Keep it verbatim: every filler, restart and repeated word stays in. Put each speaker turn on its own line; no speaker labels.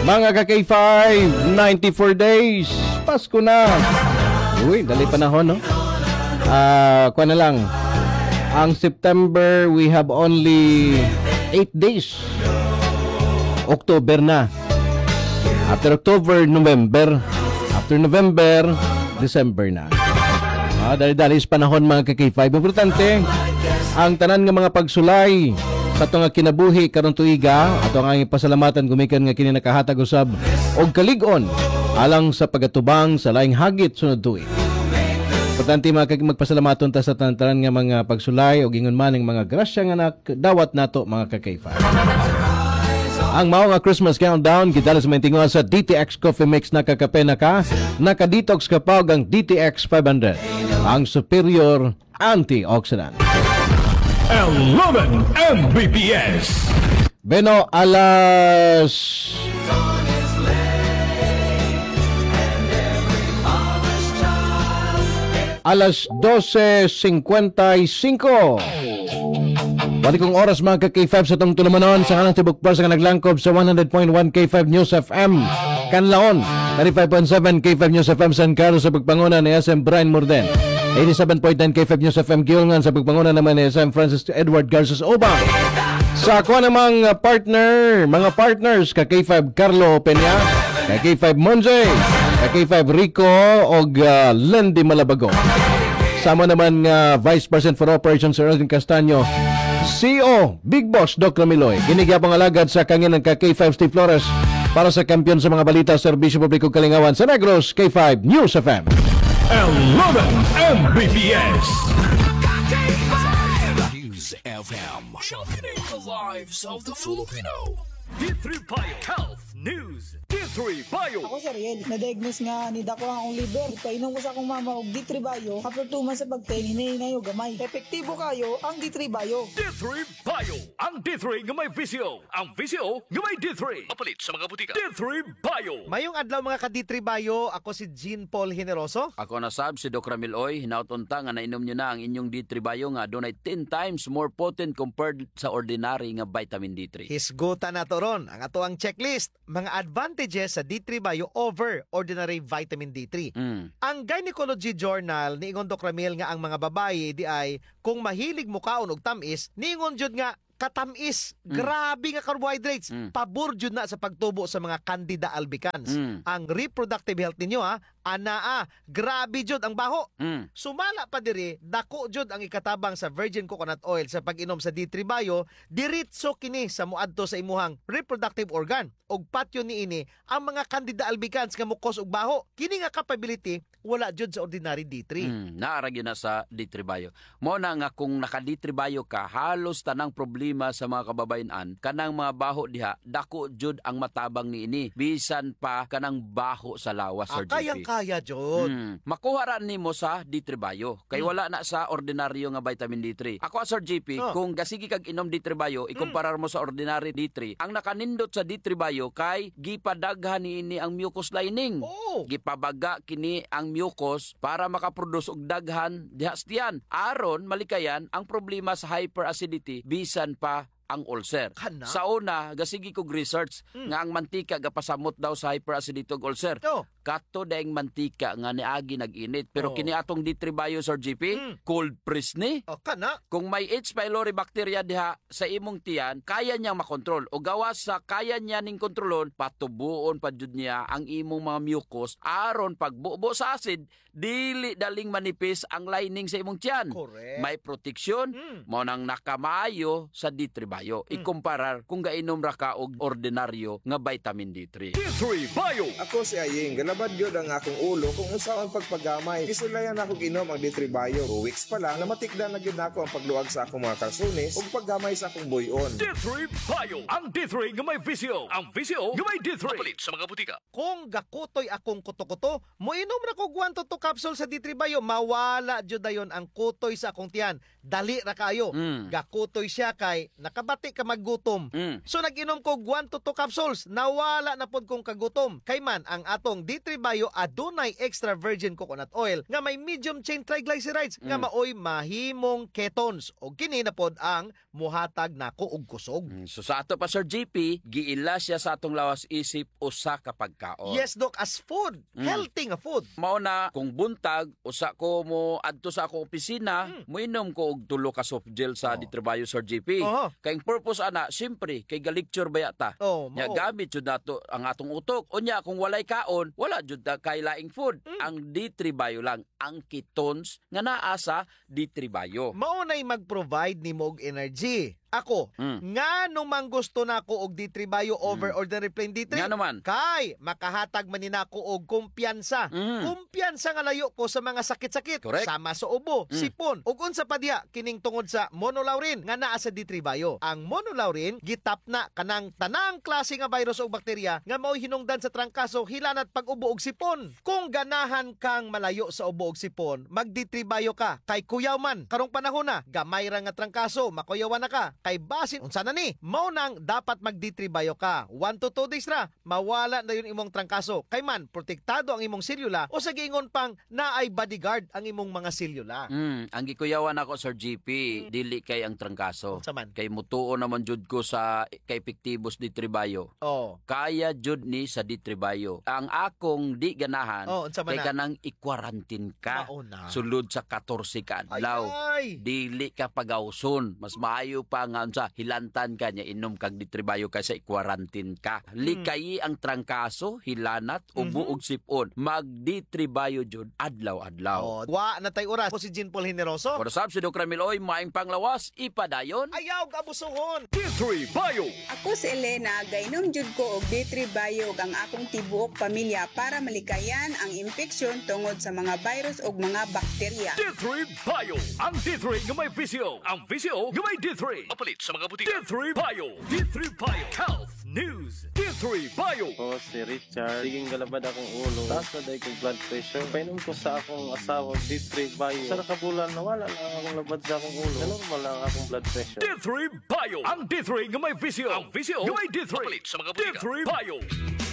Mga ka-K five, ninety-four days. Pasko na. Uy, dali panahon, no? Ah, uh, kuha na lang. Ang September, we have only eight days. October na. After October, November. After November, December na. Ah, dali-dali is panahon mga ka-K five. Importante, ang tanan nga mga pagsulay sa ito nga kinabuhi karong tuiga ato ang aming pasalamatan gumikan nga kini nakahatag usab og kalig-on alang sa pagatubang sa laing hagit sunod tuig. Importante mga magpasalamaton ta sa tanan nga mga pagsulay og ingon man ng mga grasya nga dawat nato mga ka-K five. Ang mao nga Christmas countdown gidala sa maintinguhan sa D T X Coffee Mix. Nakakape na ka, naka-detox ka pa og ang D T X five hundred, ang superior antioxidant.
eleven M B P S.
Beno, alas alas twelve fifty-five. Balik kong oras mga ka-K five sa itong tulumanon sa kanang tibok pa sa naglangkob sa one hundred point one K five News F M Kanlaon, ninety-five point seven K five News F M San Carlos sa pagpangunan ni S M Brian Morden, eighty-seven point nine K five News F M Gilngan sa pagpangunan naman ni S M Francis Edward Garces Obang. Sa ako namang partner, mga partners, ka-K five Carlo Peña, ka-K five Monje, ka-K five Rico og uh, Lendy Malabago. Sama naman nga uh, Vice President for Operations Sir Elvin Castaño, C E O Big Boss Doc Ramiloy. Kinigyapang alagad sa kanginan ka-K five Steve Flores para sa kampiyon sa mga balita Serbisyo Publiko Kalingawan sa Negros. K five News F M
eleven M B P S.
News F M, championing the lives of the Filipino. D three Bio Health News. D three Bio.
Ako si Ariel, na-diagnose nga ni Dako ang akong liver. Painom ko sa akong mama og D three Bio. After two months sa pagtain, hinahinay og gamay. Epektibo kayo ang D three Bio.
D three Bio. Ang D three nga may visyo. Ang visyo nga may D three. Mapalit sa mga butika. D three Bio.
Mayong adlaw mga ka-D three Bio, ako si Jean Paul Generoso.
Ako na sab si Doc Ramiloy. Hinautunta nga nainom nyo na ang inyong D three Bio nga dunay ten times more potent compared sa ordinary nga vitamin D three.
Hisguta na to ron ang ato ang checklist. Mga advantages sa D three Bio over ordinary vitamin D three.
Mm.
Ang Gynecology Journal niingon Doc Ramil nga ang mga babae di ay kung mahilig mo kaon og tamis, niingon jud nga katamis,
Mm.
grabe nga carbohydrates,
Mm.
pabor jud na sa pagtubo sa mga Candida albicans.
Mm.
Ang reproductive health ninyo ha, ana grabe jud ang baho.
Mm.
Sumala pa diri, dako jud ang ikatabang sa virgin coconut oil sa pag-inom sa D three Bio, diritso kini sa muadto sa imuhang reproductive organ. Og patyo niini ang mga Candida albicans nga mukos og baho. Kini nga capability wala jud sa ordinary D three.
Mm. Naara gyud na sa D three Bio. Mo na nga kung naka D three Bio ka, halos tanang problema sa mga kababayan-an, kanang mga baho diha, dako jud ang matabang niini. Bisan pa kanang baho sa lawas,
Ah,
Sir J P.
kayang-kaya jud.
Mm. Makuha ra nimo sa D three Bio. Kay
Mm.
wala na sa ordinaryo nga vitamin D three. Ako Sir J P,
Oh.
kung gasigi kag inom D three Bio, ikumparar mo sa ordinary D three, ang nakanindot sa D three Bio kay gipadaghan niini ang mucus lining.
Oh.
Gipabaga kini ang mucus para makaproduce og daghan diha sa tiyan. Aron malikayan ang problema sa hyperacidity bisan pa ang ulcer.
Kana?
Sa una, gasigi kog research
Mm.
nga ang mantika gapasamot daw sa hyperacidity ug ulcer.
Oh.
Kato daing mantika nga niagi nag-init. Pero
Oh.
kini atong D three Bio, Sir G P,
Mm.
cold press ni.
O kana?
Kung may H. pylori bacteria diha sa imong tiyan, kaya niyang makontrol. O gawas sa kaya niya ning kontrolon, patubuon pa jud niya ang imong mga mucus aron pagbubo sa acid, dili daling manipis ang lining sa imong tiyan.
Correct.
May proteksyon,
Mm.
mo nang nakamayo sa D three Bio. Ikumparar kung gainom ra ka og ordinaryo nga vitamin D three.
D three Bio.
Ako si Aying, galabad yun ang akong ulo kung unsaon pagpagamay. Kisulayan ako ginom ang D three Bio. Two weeks pa lang, namatikdan na gyud ako ang pagluag sa akong mga kalsunis ug paggamay sa akong buyon.
D three Bio. Ang D three nga may visyo. Ang visyo nga may D three. Mapalit sa mga butika.
Kung gakutoy akong kuto-kuto, moinom ra ko one to two capsule sa D three Bio, mawala jud dayon ang kutoy sa akong tiyan. Dali ra kayo.
Mm.
Gakutoy siya kay nakabalik kabati ka maggutom.
Mm.
So nag-inom ko one to two capsules, nawala na pod kong kagutom. Kay man ang atong D three Bio adunay extra virgin coconut oil nga may medium chain triglycerides nga maoy mahimong ketones og kini na pod ang muhatag nako og kusog.
Mm, So sa ato pa Sir G P, giila siya sa atong lawas isip usa ka pagkaon.
Yes, Doc, as food. Healthy nga food.
Mao na kung buntag usa ko mo adto sa akong opisina, moinom ko og tulo ka soft gel sa di trabaho Sir G P.
Oo.
Kay ang purpose ana, simpre kay galecture ba yata.
Oh,
Nya
mao.
gamit jud nato ang atong utok. Unya kung walay kaon, wala jud na kay laing food. Ang D three Bio lang ang ketones nga naa sa D three Bio.
Maunay mag-provide nimo og energy. Ako,
Mm.
nga numang gusto nako og D three Bio over ordinary plain D three.
Nga naman.
Kay makahatag man ni nako og kumpiyansa.
Mm.
Kumpiyansa nga layo ko sa mga sakit-sakit.
Correct.
Sama sa ubo, sipon, ug unsa pa diha kining tungod sa monolaurin nga naa sa D three Bio. Ang monolaurin gitap na kanang tanang klase nga virus o bakterya nga mao hinungdan sa trangkaso, hilanat pag-ubo og sipon. Kung ganahan kang malayo sa ubo og sipon, mag D three Bio ka kay kuyaw man. Karong panahon na gamay ra nga trangkaso, makuyawan na ka. Kay basin unsa na ni? Mao nang dapat mag D three Bio ka. one to two days ra mawala na yun imong trangkaso. Kay man protektado ang imong selula o sa giingon pang naay bodyguard ang imong mga selula.
Mm, ang gikuyawan ako Sir G P, dili kay ang trangkaso.
Unsa man?
Kay mutuo naman jud ko sa kay Epictibus D three Bio.
Oh.
Kaya jud ni sa D three Bio. Ang akong di ganahan
Oh, unsa man
kay
na?
kanang i-quarantine ka.
Mauna.
Sulod sa fourteen ka adlaw.
Ay, ay.
Dili ka pagawson. Mas maayo pa nga sa hilantan ka nya inom kag D three Bio kaysa i-quarantine ka. Likay ang trangkaso, hilanat, ubo ug sipon. Mag D three Bio jud adlaw-adlaw.
Oh, wa na tay oras. Ko si Jean Paul Generoso.
For sab si Doc Ramil Oy, maing panglawas, ipadayon.
Ayaw ka abusuhon.
D three Bio.
Ako si Elena, gainom jud ko og D three Bio ug ang akong tibuok pamilya para malikayan ang infeksyon tungod sa mga virus ug mga bakterya.
D three Bio. Ang D three nga may visio. Ang visio nga may D three. Mapalit sa mga butika. D three Bio. D three Bio. Health News. D three Bio.
Ako si Richard. Siging galabad akong ulo. Taas na dahil kong blood pressure. Painom ko sa akong asawa D three Bio. Sa nakabulan, nawala na akong labad sa akong ulo. Na normal lang akong blood pressure.
D three Bio. Ang D three nga may visio. Ang visio nga may D three. Mapalit sa mga butika. D three Bio.